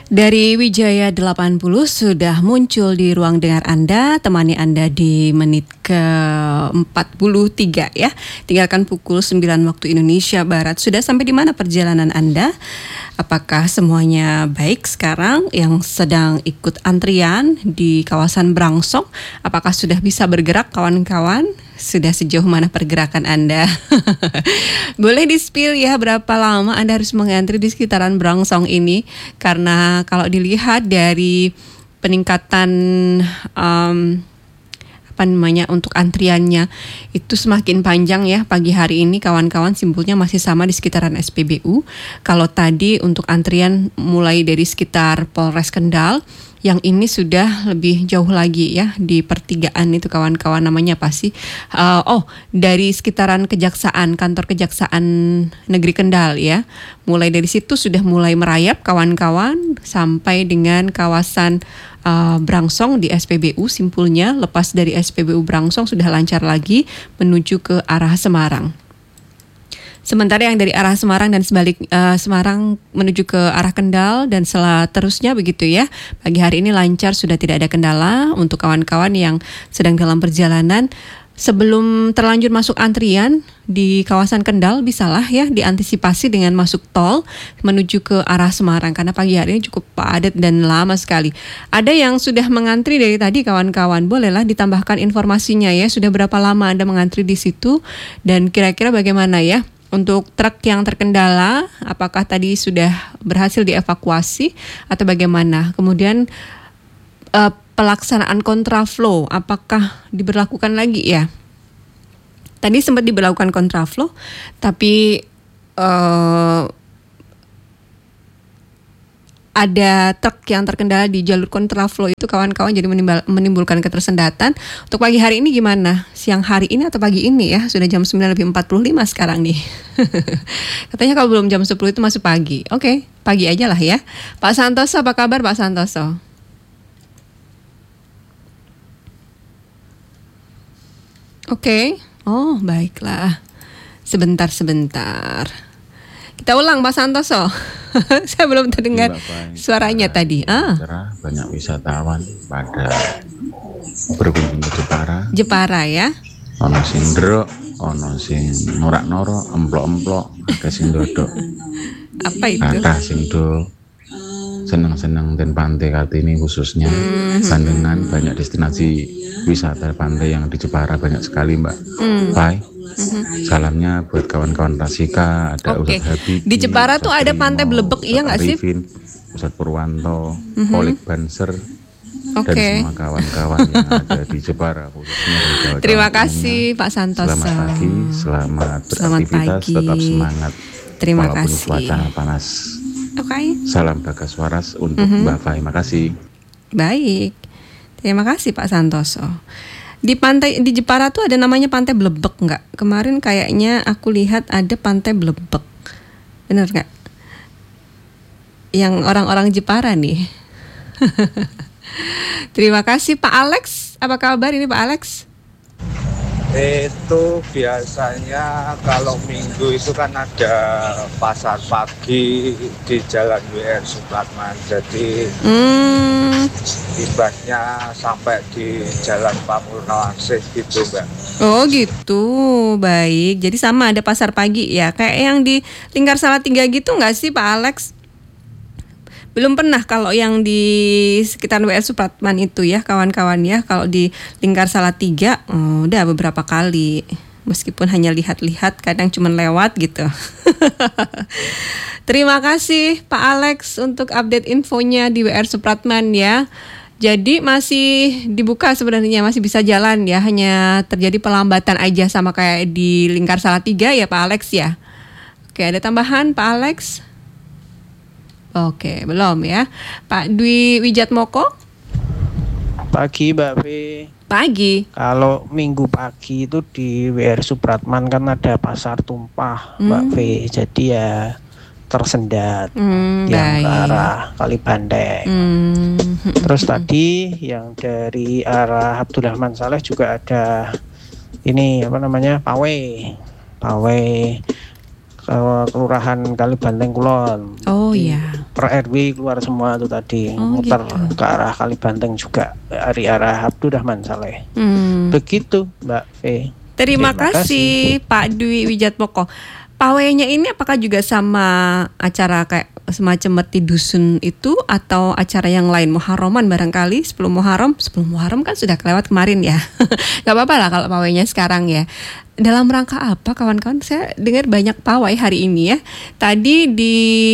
Dari Wijaya 80 sudah muncul di ruang dengar Anda, temani Anda di menit ke-43 ya. Tinggalkan pukul 9 waktu Indonesia Barat. Sudah sampai di mana perjalanan Anda? Apakah semuanya baik sekarang yang sedang ikut antrian di kawasan Brangsong? Apakah sudah bisa bergerak kawan-kawan? Sudah sejauh mana pergerakan Anda? Boleh di-spill ya berapa lama Anda harus mengantri di sekitaran Brangsong ini? Karena kalau dilihat dari peningkatan untuk antriannya itu semakin panjang ya pagi hari ini kawan-kawan, simpulnya masih sama di sekitaran SPBU. Kalau tadi untuk antrian mulai dari sekitar Polres Kendal, yang ini sudah lebih jauh lagi ya di pertigaan itu kawan-kawan, namanya apa sih? Dari sekitaran Kejaksaan, kantor Kejaksaan Negeri Kendal ya. Mulai dari situ sudah mulai merayap kawan-kawan sampai dengan kawasan Brangsong di SPBU. Simpulnya lepas dari SPBU Brangsong sudah lancar lagi menuju ke arah Semarang. Sementara yang dari arah Semarang dan Semarang menuju ke arah Kendal dan seterusnya begitu ya. Pagi hari ini lancar, sudah tidak ada kendala untuk kawan-kawan yang sedang dalam perjalanan. Sebelum terlanjur masuk antrian di kawasan Kendal, bisalah ya diantisipasi dengan masuk tol menuju ke arah Semarang karena pagi hari ini cukup padat dan lama sekali. Ada yang sudah mengantri dari tadi kawan-kawan, bolehlah ditambahkan informasinya ya, sudah berapa lama Anda mengantri di situ dan kira-kira bagaimana ya? Untuk truk yang terkendala, apakah tadi sudah berhasil dievakuasi atau bagaimana? Kemudian pelaksanaan kontraflow, apakah diberlakukan lagi ya? Tadi sempat diberlakukan kontraflow, tapi ada truk yang terkendala di jalur kontraflow itu kawan-kawan, jadi menimbulkan ketersendatan. Untuk pagi hari ini gimana? Siang hari ini atau pagi ini ya? Sudah jam 9.45 sekarang nih. Katanya kalau belum jam 10 itu masih pagi. Oke, pagi aja lah ya. Pak Santoso, apa kabar Pak Santoso? Oke. Oh, baiklah. Sebentar. Kita ulang Pak Santoso. Saya belum terdengar suaranya tadi. Banyak wisatawan pada berkunjung ke Jepara ya. Ono sing ndrok, ono sing norak-norok, emplok-emplok, ada sing dodok. Apa itu? Ada sing do seneng-seneng dan pantai Kartini khususnya. Dengan banyak destinasi wisata pantai yang di Jepara banyak sekali Mbak. Bye. Salamnya buat kawan-kawan Rasika, ada Ustadz Habib. Di Jepara tuh ada Pantai Blebek, iya nggak sih? Ustadz Purwanto, Polik Banser, dan semua kawan-kawan yang ada di Jepara khususnya. Terima kasih Pak Santoso. Selamat pagi, selamat beraktivitas, tetap semangat. Terima walaupun kasih. Cuaca panas. Salam Bagas Waras untuk Mbak Fai. Makasih. Baik, terima kasih Pak Santoso. Di Jepara tuh ada namanya Pantai Blebek nggak? Kemarin kayaknya aku lihat ada Pantai Blebek, bener nggak? Yang orang-orang Jepara nih. Terima kasih Pak Alex. Apa kabar ini Pak Alex? Itu biasanya kalau minggu itu kan ada pasar pagi di Jalan WR Supratman. Jadi tibanya sampai di Jalan Pamurnawansih gitu Mbak. Oh gitu, baik. Jadi sama ada pasar pagi ya. Kayak yang di Lingkar Salatiga gitu nggak sih Pak Alex? Belum pernah kalau yang di sekitar WR Supratman itu ya kawan-kawan ya. Kalau di Lingkar Salatiga udah beberapa kali. Meskipun hanya lihat-lihat, kadang cuma lewat gitu. Terima kasih Pak Alex untuk update infonya di WR Supratman ya. Jadi masih dibuka sebenarnya, masih bisa jalan ya. Hanya terjadi pelambatan aja sama kayak di Lingkar Salatiga ya Pak Alex ya. Oke, ada tambahan Pak Alex? Oke, belum ya. Pak Dwi Wijatmoko? Pagi Mbak V. Pagi. Kalau minggu pagi itu di WR Supratman kan ada pasar tumpah Mbak V. Jadi ya tersendat yang ke arah Kalibandeng. Terus tadi yang dari arah Abdurrahman Saleh juga ada ini Pawai Kelurahan Kalibanteng Kulon. Oh iya. Per RW keluar semua tuh tadi, muter gitu. ke arah Kalibanteng juga dari arah Abdurrahman Saleh. Begitu Mbak V. Terima kasih Pak Dwi Wijatmoko. Pawainya ini apakah juga sama acara kayak semacam merti dusun itu atau acara yang lain, Muharraman barangkali sebelum Muharram kan sudah kelewat kemarin ya. Gak apa-apa lah kalau pawainya sekarang ya. Dalam rangka apa kawan-kawan? Saya dengar banyak pawai hari ini ya. Tadi di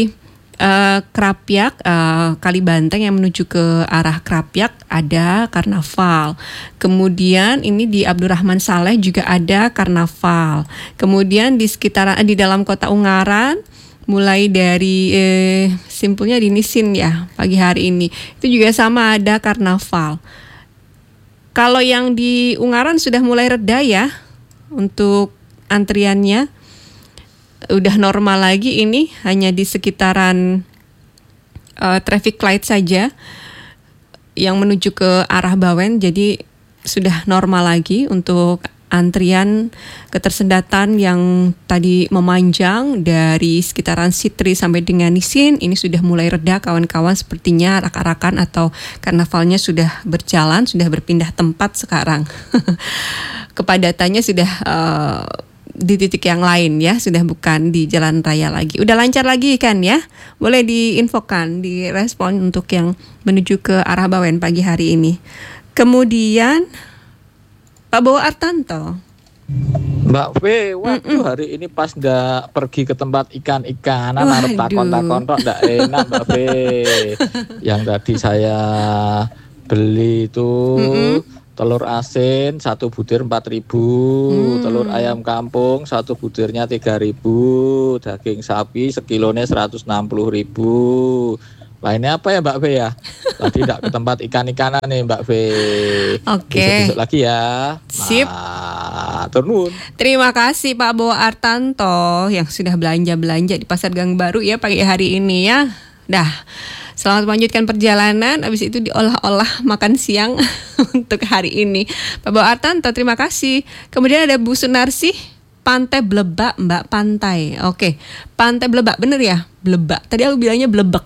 Krapyak, Kalibanteng yang menuju ke arah Krapyak ada karnaval. Kemudian ini di Abdurrahman Saleh juga ada karnaval. Kemudian di sekitaran di dalam kota Ungaran mulai dari simpulnya di Nisin ya pagi hari ini itu juga sama ada karnaval. Kalau yang di Ungaran sudah mulai reda ya untuk antriannya. Udah normal lagi, ini hanya di sekitaran traffic light saja yang menuju ke arah Bawen, jadi sudah normal lagi untuk antrian ketersendatan yang tadi memanjang dari sekitaran Sitri sampai dengan Nisin. Ini sudah mulai reda kawan-kawan, sepertinya arak-arakan atau karnavalnya sudah berjalan, sudah berpindah tempat sekarang. Kepadatannya sudah di titik yang lain ya, sudah bukan di jalan raya lagi. Udah lancar lagi kan ya? Boleh diinfokan, direspon untuk yang menuju ke arah Bawen pagi hari ini. Kemudian Pak Bowo Artanto. Mbak V, waktu hari ini pas ndak pergi ke tempat ikan-ikanan, harus takon-takon tok ndak enak Mbak V. Yang tadi saya beli itu telur asin 1 butir 4.000, telur ayam kampung 1 butirnya 3.000, daging sapi sekilonnya 160.000. Lainnya apa ya Mbak V ya? Tadi tidak ke tempat ikan-ikanan nih Mbak V. Oke. Besok-besok lagi ya. Sip. Turun. Terima kasih Pak Bowo Artanto yang sudah belanja-belanja di Pasar Gang Baru ya pagi hari ini ya. Dah. Selamat melanjutkan perjalanan. Habis itu diolah-olah makan siang untuk hari ini. Pak Bowo Artanto, terima kasih. Kemudian ada Bu Sunarsi, Pantai Blebak, Mbak Pantai. Oke, Pantai Blebak, bener ya? Blebak. Tadi aku bilangnya Blebek.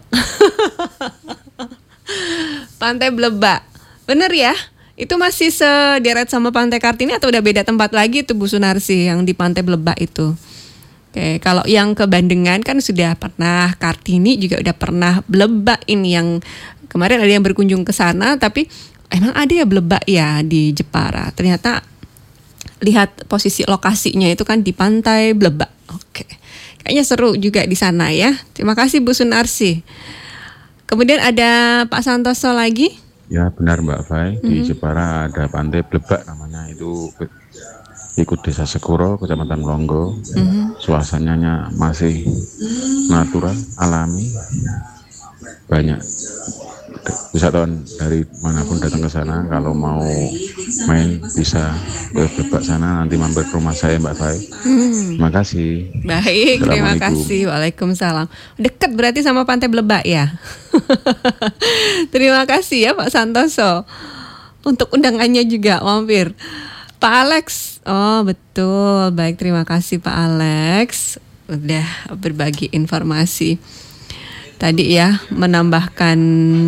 Pantai Blebak, bener ya? Itu masih sederet sama Pantai Kartini atau udah beda tempat lagi tuh Bu Sunarsi yang di Pantai Blebak itu? Oke, kalau yang ke Bandengan kan sudah pernah, Kartini juga udah pernah, Blebak ini yang kemarin ada yang berkunjung ke sana, tapi emang ada ya Blebak ya di Jepara. Ternyata lihat posisi lokasinya itu kan di Pantai Blebak. Oke, kayaknya seru juga di sana ya. Terima kasih Bu Sunarsi. Kemudian ada Pak Santoso lagi. Ya benar Mbak Fai, di Jepara ada Pantai Blebak namanya, itu ikut Desa Sekuro, Kecamatan Longgo. Suasananya masih natural, alami. Banyak wisatawan dari manapun datang ke sana. Kalau mau main bisa ke Blebak sana, nanti mampir ke rumah saya Mbak Fai. Terima kasih. Baik, terima kasih. Waalaikumsalam. Dekat berarti sama Pantai Blebak ya. Terima kasih ya Pak Santoso untuk undangannya juga mampir. Pak Alex, oh betul, baik, terima kasih Pak Alex udah berbagi informasi tadi ya, menambahkan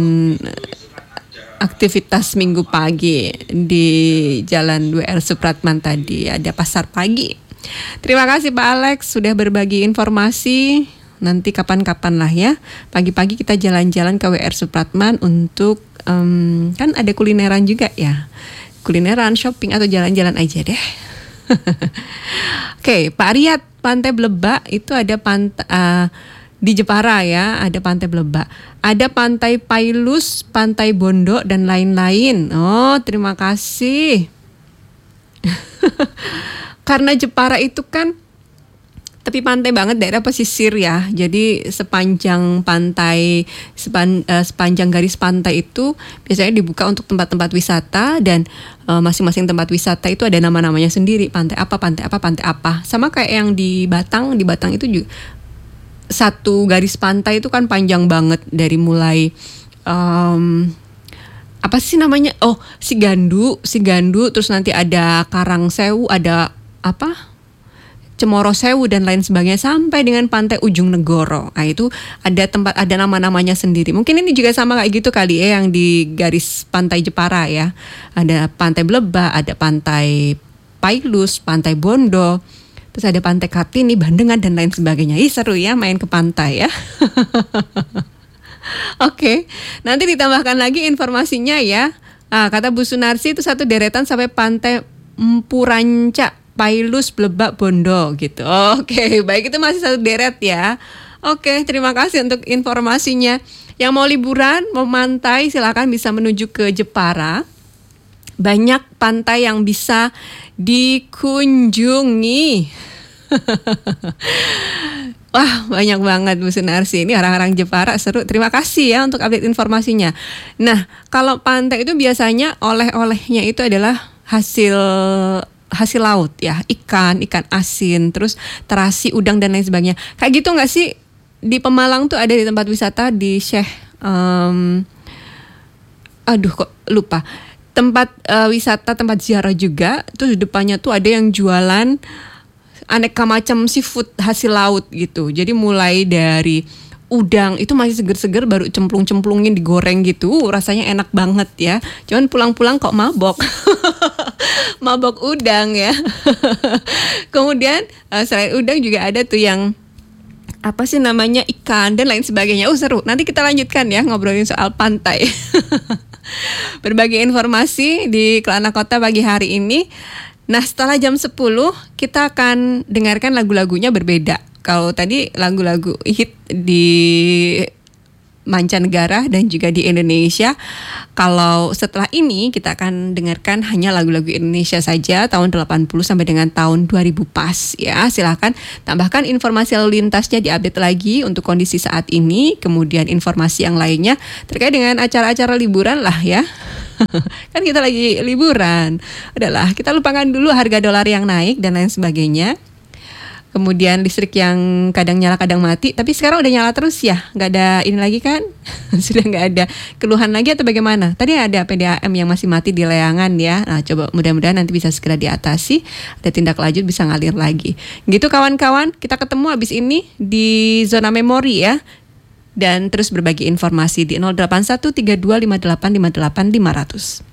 aktivitas minggu pagi di Jalan WR Supratman tadi, ada pasar pagi. Terima kasih Pak Alex sudah berbagi informasi. Nanti kapan-kapan lah ya, pagi-pagi kita jalan-jalan ke WR Supratman untuk kan ada kulineran juga ya. Kulineran, shopping, atau jalan-jalan aja deh. Oke, Pak Riyad, Pantai Blebak itu ada di Jepara ya, ada Pantai Blebak. Ada Pantai Pailus, Pantai Bondo, dan lain-lain. Oh, terima kasih. Karena Jepara itu kan tepi pantai banget, daerah pesisir ya. Jadi sepanjang pantai, sepanjang garis pantai itu biasanya dibuka untuk tempat-tempat wisata, dan masing-masing tempat wisata itu ada nama-namanya sendiri. Pantai apa, pantai apa, pantai apa. Sama kayak yang di Batang itu juga satu garis pantai itu kan panjang banget, dari mulai apa sih namanya? Oh, Sigandu, terus nanti ada Karangsewu, ada apa? Cemoro Sewu dan lain sebagainya sampai dengan pantai Ujung Negoro. Nah, itu ada tempat, ada nama-namanya sendiri. Mungkin ini juga sama kayak gitu kali ya, yang di garis pantai Jepara ya. Ada pantai Bleba, ada pantai Pailus, pantai Bondo, terus ada pantai Kartini, Bandengan dan lain sebagainya. Ih, seru ya main ke pantai ya. Oke, nanti ditambahkan lagi informasinya ya. Kata Bu Sunarsi itu satu deretan sampai pantai Empuranca, Pailus, Blebak, Bondo gitu. Oke, baik, itu masih satu deret ya. Oke, terima kasih untuk informasinya. Yang mau liburan, mau mantai, silakan bisa menuju ke Jepara. Banyak pantai yang bisa dikunjungi. Wah, banyak banget Bu Sunarsi. Ini orang-orang Jepara seru. Terima kasih ya untuk update informasinya. Nah, kalau pantai itu biasanya oleh-olehnya itu adalah hasil laut ya, ikan asin, terus terasi, udang dan lain sebagainya. Kayak gitu nggak sih di Pemalang tuh ada di tempat wisata di Syekh, tempat wisata, tempat ziarah juga. Terus di depannya tuh ada yang jualan aneka macam seafood hasil laut gitu. Jadi mulai dari udang itu masih seger-seger, baru cemplung-cemplungin digoreng gitu, rasanya enak banget ya. Cuman pulang-pulang kok mabok. Mabok udang ya. Kemudian selain udang juga ada tuh yang apa sih namanya, ikan dan lain sebagainya. Seru. Nanti kita lanjutkan ya ngobrolin soal pantai. Berbagi informasi di Kelana Kota pagi hari ini. Nah, setelah jam 10 kita akan dengarkan lagu-lagunya berbeda. Kalau tadi lagu-lagu hit di mancanegara dan juga di Indonesia, kalau setelah ini kita akan dengarkan hanya lagu-lagu Indonesia saja tahun 80 sampai dengan tahun 2000 pas ya. Silakan tambahkan informasi lalu lintasnya, diupdate lagi untuk kondisi saat ini, kemudian informasi yang lainnya terkait dengan acara-acara liburan lah ya. Kan kita lagi liburan. Udahlah, kita lupakan dulu harga dolar yang naik dan lain sebagainya. Kemudian listrik yang kadang nyala kadang mati, tapi sekarang udah nyala terus ya, nggak ada ini lagi kan? Sudah nggak ada keluhan lagi atau bagaimana? Tadi ada PDAM yang masih mati di Leangan ya. Nah, coba mudah-mudahan nanti bisa segera diatasi, ada tindak lanjut bisa ngalir lagi. Gitu kawan-kawan, kita ketemu habis ini di zona memori ya. Dan terus berbagi informasi di 081 3258 58 500.